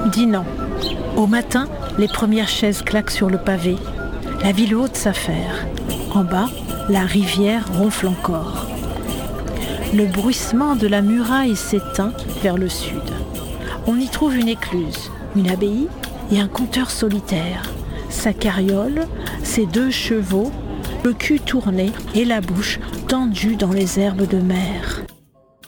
Dinan. Au matin, les premières chaises claquent sur le pavé. La ville haute s'affaire. En bas, la rivière ronfle encore. Le bruissement de la muraille s'éteint vers le sud. On y trouve une écluse, une abbaye et un conteur solitaire. Sa carriole, ses 2 chevaux, le cul tourné et la bouche tendue dans les herbes de mer.